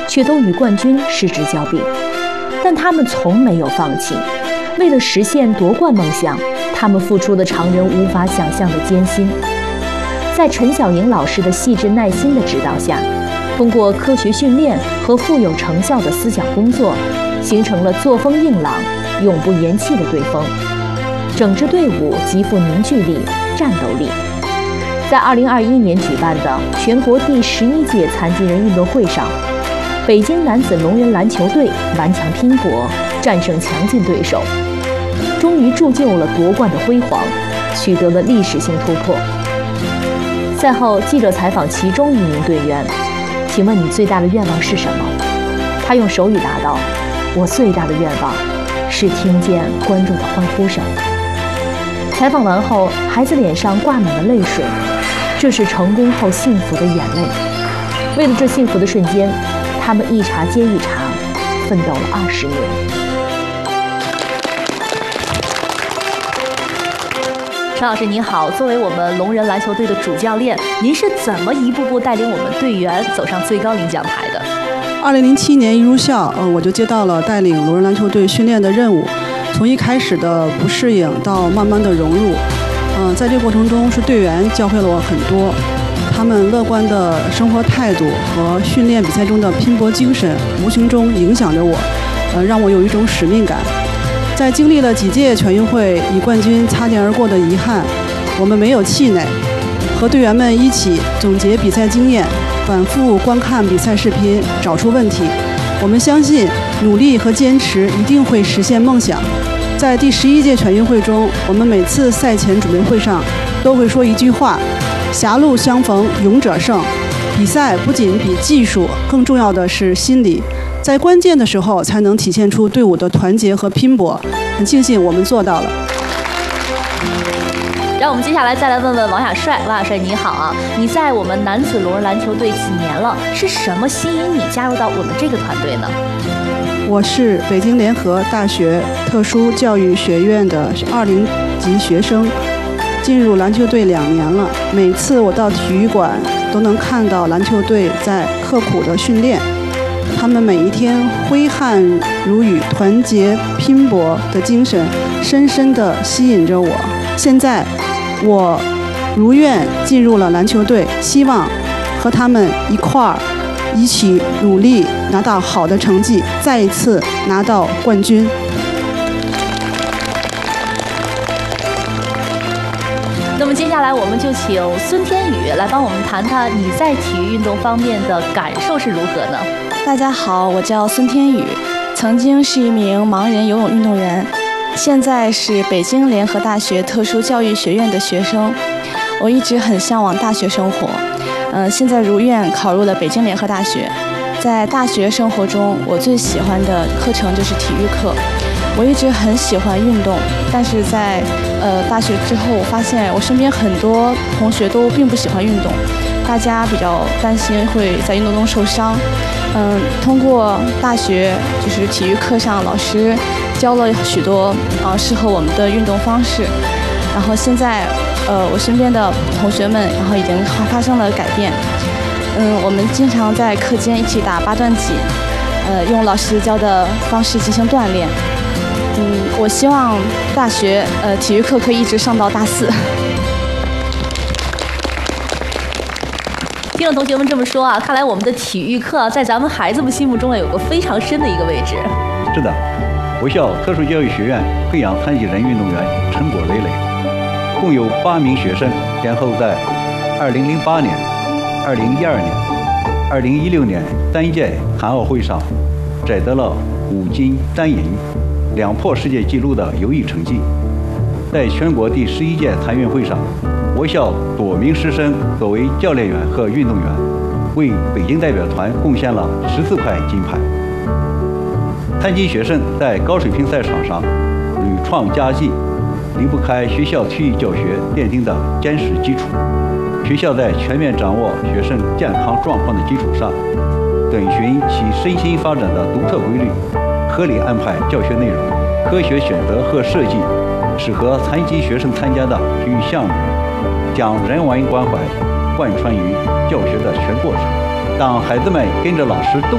却都与冠军失之交臂。但他们从没有放弃，为了实现夺冠梦想，他们付出了常人无法想象的艰辛。在陈晓莹老师的细致耐心的指导下，通过科学训练和富有成效的思想工作，形成了作风硬朗、永不言弃的队风。整支队伍极富凝聚力、战斗力。在2021年举办的全国第11届残疾人运动会上，北京男子聋人篮球队顽强拼搏，战胜强劲对手，终于铸就了夺冠的辉煌，取得了历史性突破。赛后，记者采访其中一名队员：“请问你最大的愿望是什么？”他用手语答道：“我最大的愿望是听见观众的欢呼声。”采访完后，孩子脸上挂满了泪水，这是成功后幸福的眼泪。为了这幸福的瞬间，他们一茬接一茬，奋斗了20年。陈老师您好，作为我们聋人篮球队的主教练，您是怎么一步步带领我们队员走上最高领奖台的 ？2007年一入校，我就接到了带领聋人篮球队训练的任务。从一开始的不适应到慢慢的融入，在这个过程中是队员教会了我很多，他们乐观的生活态度和训练比赛中的拼搏精神，无形中影响着我，让我有一种使命感。在经历了几届全运会以冠军擦肩而过的遗憾，我们没有气馁，和队员们一起总结比赛经验，反复观看比赛视频，找出问题。我们相信努力和坚持一定会实现梦想。在第11届全运会中，我们每次赛前准备会上都会说一句话：狭路相逢勇者胜。比赛不仅比技术，更重要的是心理，在关键的时候才能体现出队伍的团结和拼搏。很庆幸我们做到了。 让我们接下来再来问问王亚帅。王亚帅你好啊，你在我们男子聋人篮球队几年了？是什么吸引你加入到我们这个团队呢？ 我是北京联合大学特殊教育学院的20级学生，进入篮球队2年了。每次我到体育馆都能看到篮球队在刻苦的训练，他们每一天挥汗如雨、团结拼搏的精神深深地吸引着我。现在我如愿进入了篮球队，希望和他们一起努力，拿到好的成绩，再一次拿到冠军。 那么接下来我们就请孙天宇来帮我们谈谈你在体育运动方面的感受是如何呢？ 大家好，我叫孙天宇，曾经是一名盲人游泳运动员，现在是北京联合大学特殊教育学院的学生。我一直很向往大学生活，现在如愿考入了北京联合大学。在大学生活中，我最喜欢的课程就是体育课。我一直很喜欢运动，但是在大学之后，我发现我身边很多同学都并不喜欢运动，大家比较担心会在运动中受伤。通过大学就是体育课上，老师教了许多适合我们的运动方式，然后现在我身边的同学们，然后已经发生了改变。我们经常在课间一起打8段锦，用老师教的方式进行锻炼。我希望大学体育课可以一直上到大4。 听了同学们这么说啊，看来我们的体育课在咱们孩子们心目中有个非常深的一个位置。 是的，我校特殊教育学院培养残疾人运动员成果累累，共有8名学生先后在2008年、2012年、2016年3届残奥会上摘得了5金3银，2破世界纪录的优异成绩。在全国第11届残运会上，我校多名师生作为教练员和运动员，为北京代表团贡献了14块金牌。残疾学生在高水平赛场上屡创佳绩，离不开学校体育教学奠定的坚实基础。学校在全面掌握学生健康状况的基础上，遵循其身心发展的独特规律，合理安排教学内容，科学选择和设计适合残疾学生参加的体育项目，将人文关怀贯穿于教学的全过程。当孩子们跟着老师动